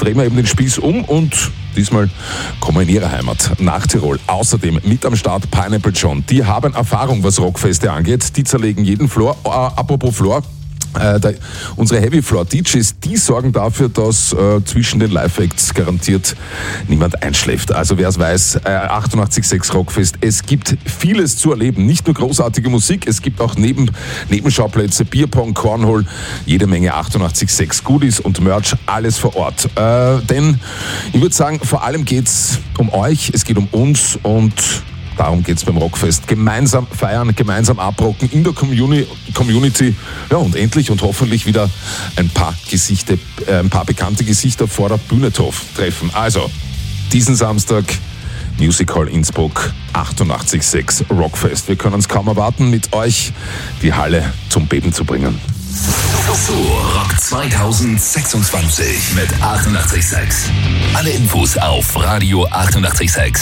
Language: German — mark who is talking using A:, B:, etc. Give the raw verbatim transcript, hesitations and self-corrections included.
A: drehen wir eben den Spieß um und diesmal kommen wir in ihre Heimat, nach Tirol. Außerdem mit am Start Pineapple John. Die haben Erfahrung, was Rockfeste angeht. Die zerlegen jeden Floor. Äh, apropos Floor. Äh, der, unsere Heavy Floor D Js, die sorgen dafür, dass äh, zwischen den Live-Acts garantiert niemand einschläft. Also wer es weiß, äh, achtundachtzig Komma sechs Rockfest, es gibt vieles zu erleben. Nicht nur großartige Musik, es gibt auch Neben, Nebenschauplätze, Bierpong, Cornhole, jede Menge achtundachtzig Komma sechs Goodies und Merch, alles vor Ort. Äh, denn ich würde sagen, vor allem geht's um euch, es geht um uns und darum geht's beim Rockfest. Gemeinsam feiern, gemeinsam abrocken in der Community. Ja, und endlich und hoffentlich wieder ein paar Gesichter, äh, ein paar bekannte Gesichter vor der Bühne treffen. Also, diesen Samstag Music Hall Innsbruck, achtundachtzig Komma sechs Rockfest. Wir können es kaum erwarten, mit euch die Halle zum Beben zu bringen.
B: So, Rock zwanzig sechsundzwanzig mit achtundachtzig Komma sechs. Alle Infos auf Radio achtundachtzig Komma sechs.